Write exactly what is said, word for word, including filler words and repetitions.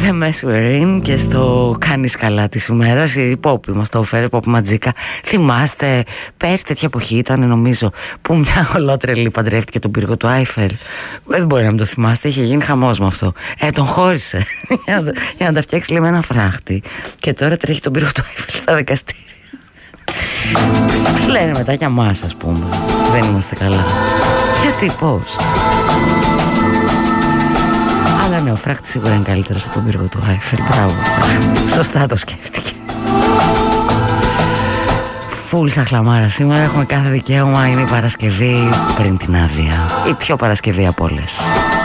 The Mess We're In και στο κάνεις καλά της ημέρας. Η Πόπη μας το φέρε, Πόπη Ματζίκα. Θυμάστε, πέρσι τέτοια εποχή ήταν νομίζω που μια ολότρελη παντρεύτηκε τον πύργο του Άιφελ. Δεν μπορεί να μην το θυμάστε, είχε γίνει χαμός με αυτό. Ε, τον χώρισε για να τα φτιάξει λέει με ένα φράχτη. Και τώρα τρέχει τον πύργο του Άιφελ στα δικαστήρια. Λένε μετά για μας, ας πούμε. Δεν είμαστε καλά. Γιατί, πώς? Αλλά ναι, ο φράχτης σίγουρα είναι καλύτερος από τον πύργο του Άιφελ. Μπράβο. Σωστά το σκέφτηκε. Φουλ σαχλαμάρα σήμερα. Έχουμε κάθε δικαίωμα. Είναι η Παρασκευή πριν την άδεια. Η πιο Παρασκευή από όλες.